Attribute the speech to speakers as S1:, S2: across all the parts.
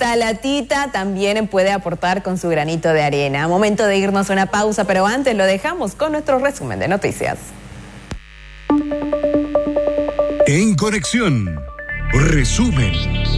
S1: esta latita también puede aportar con su granito de arena. Momento de irnos a una pausa, pero antes lo dejamos con nuestro resumen de noticias.
S2: En Conexión, resumen.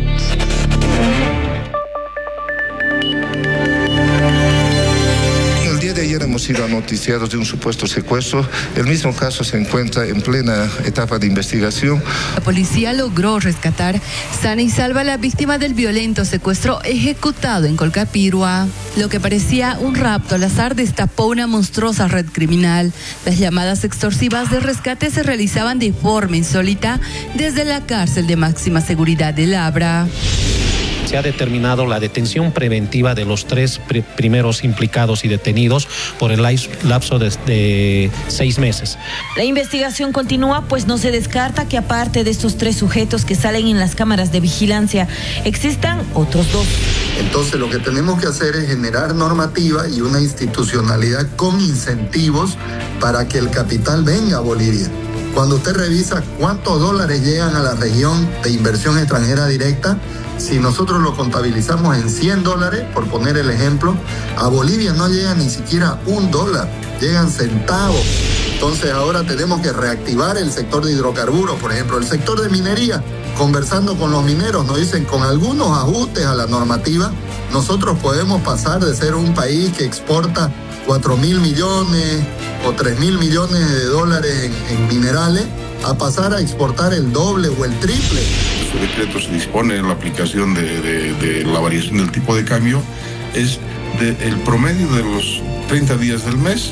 S3: De ayer hemos sido noticiados de un supuesto secuestro. El mismo caso se encuentra en plena etapa de investigación.
S4: La policía logró rescatar sana y salva a la víctima del violento secuestro ejecutado en Colcapirua. Lo que parecía un rapto al azar destapó una monstruosa red criminal. Las llamadas extorsivas de rescate se realizaban de forma insólita desde la cárcel de máxima seguridad de Labra.
S5: Se ha determinado la detención preventiva de los 3 primeros implicados y detenidos por el lapso de 6 meses.
S6: La investigación continúa, pues no se descarta que aparte de estos 3 sujetos que salen en las cámaras de vigilancia, existan otros 2.
S7: Entonces lo que tenemos que hacer es generar normativa y una institucionalidad con incentivos para que el capital venga a Bolivia. Cuando usted revisa cuántos dólares llegan a la región de inversión extranjera directa, si nosotros lo contabilizamos en $100, por poner el ejemplo, a Bolivia no llega ni siquiera $1, llegan centavos. Entonces ahora tenemos que reactivar el sector de hidrocarburos, por ejemplo, el sector de minería. Conversando con los mineros nos dicen, con algunos ajustes a la normativa, nosotros podemos pasar de ser un país que exporta 4.000 millones o 3.000 millones de dólares en minerales, a pasar a exportar el doble o el triple.
S8: Este decreto se dispone en la aplicación de la variación del tipo de cambio, es el promedio de los 30 días del mes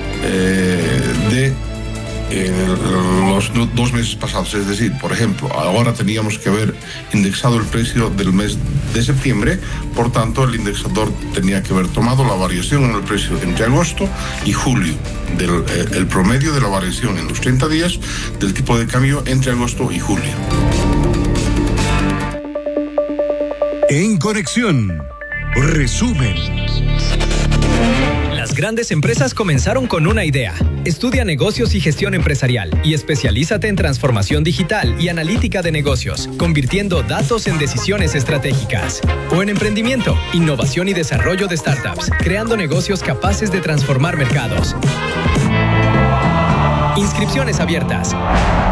S8: los 2 meses pasados. Es decir, por ejemplo, ahora teníamos que haber indexado el precio del mes de septiembre, por tanto el indexador tenía que haber tomado la variación en el precio entre agosto y julio, el promedio de la variación en los 30 días del tipo de cambio entre agosto y julio.
S2: En Conexión, resumen.
S9: Las grandes empresas comenzaron con una idea. Estudia negocios y gestión empresarial y especialízate en transformación digital y analítica de negocios, convirtiendo datos en decisiones estratégicas. O en emprendimiento, innovación y desarrollo de startups, creando negocios capaces de transformar mercados. Inscripciones abiertas.